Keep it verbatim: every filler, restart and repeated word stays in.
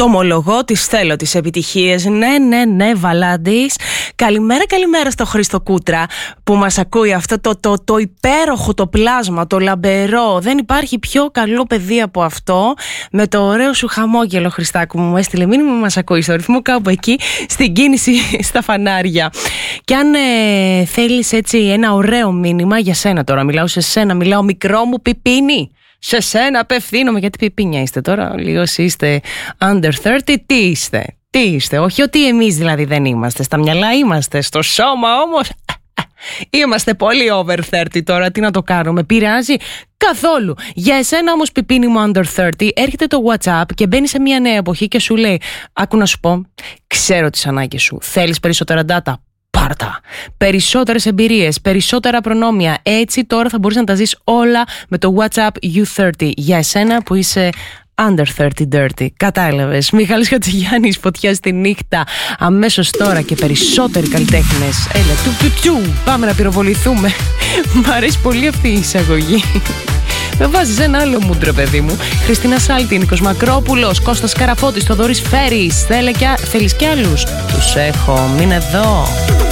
Το ομολογώ, τις θέλω τις επιτυχίες. Ναι, ναι, ναι, Βαλάντης. Καλημέρα, καλημέρα στο Χρήστο Κούτρα που μας ακούει αυτό το, το, το υπέροχο το πλάσμα, το λαμπερό. Δεν υπάρχει πιο καλό παιδί από αυτό. Με το ωραίο σου χαμόγελο, Χριστάκου μου, έστειλε μήνυμα, μας ακούει στο ρυθμό κάπου εκεί, στην κίνηση στα φανάρια. Και αν ε, θέλεις έτσι ένα ωραίο μήνυμα για σένα τώρα, μιλάω σε σένα, μιλάω μικρό μου πιπίνι. Σε σένα απευθύνομαι, γιατί πιπίνια είστε τώρα, λίγο είστε under thirty, τι είστε, τι είστε, όχι ότι εμείς δηλαδή δεν είμαστε, στα μυαλά είμαστε, στο σώμα όμως είμαστε πολύ over thirty τώρα, τι να το κάνουμε, πειράζει καθόλου. Για εσένα όμως πιπίνι μου under thirty, έρχεται το WhatsApp και μπαίνει σε μια νέα εποχή και σου λέει, άκου να σου πω, ξέρω τις ανάγκες σου, θέλεις περισσότερα data, πάρτα. Περισσότερες εμπειρίες, περισσότερα προνόμια. Έτσι τώρα θα μπορείς να τα ζεις όλα με το WhatsApp γιου θέρτι. Για εσένα που είσαι under thirty dirty. Κατάλαβες. Μιχάλης Χατζηγιάννης, φωτιά στη νύχτα. Αμέσως τώρα και περισσότεροι καλλιτέχνες. Έλα, του του του. Πάμε να πυροβοληθούμε. Μ' αρέσει πολύ αυτή η εισαγωγή. Με βάζεις ένα άλλο μούντρο, παιδί μου. Χριστίνα Σάλτη, Νίκος Μακρόπουλος, Κώστας Καραφώτης, Θοδωρής Φέρης. Θέλεις κι άλλους? Τους έχω. Μείνε εδώ.